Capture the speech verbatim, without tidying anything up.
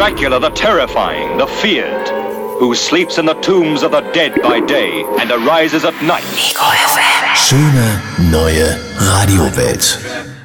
Dracula the terrifying, the feared, who sleeps in the tombs of the dead by day and arises at night. Ego F M. Schöne neue Radiowelt.